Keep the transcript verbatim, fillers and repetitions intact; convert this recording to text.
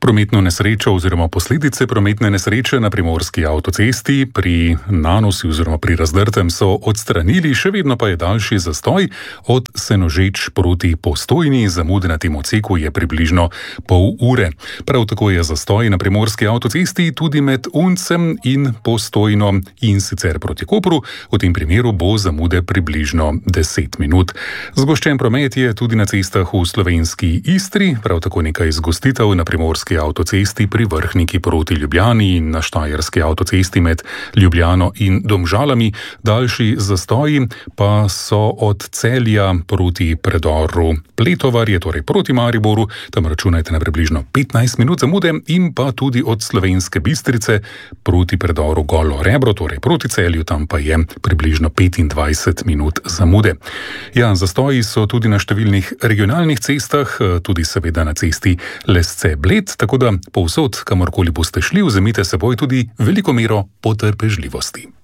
Prometno nesrečo oziroma posledice prometne nesreče na primorski avtocesti pri Nanosi oziroma pri Razdrtem so odstranili, še vedno pa je daljši zastoj od Senožeč proti Postojni. Zamude na tem odseku je približno pol ure. Prav tako je zastoj na primorski avtocesti tudi med Uncem in Postojno in sicer proti Kopru. V tem primeru bo zamude približno deset minut. Zgoščen promet je tudi na cestah v slovenski Istri, prav tako nekaj zgostitev na primorski avtocesti pri Vrhniki proti Ljubljani in na štajerski avtocesti med Ljubljano in Domžalami. Daljši zastoji pa so od Celja proti predoru Pletovarje, torej proti Mariboru, tam računajte na približno petnajst minut zamude, in pa tudi od Slovenske Bistrice proti predoru Golo Rebro, torej proti Celju, tam pa je približno petindvajset minut zamude. Ja, zastoji so tudi na številnih regionalnih cestah, tudi seveda na cesti Lesce-Bled, tako da povsod, kamorkoli boste šli, vzemite s seboj tudi veliko mero potrpežljivosti.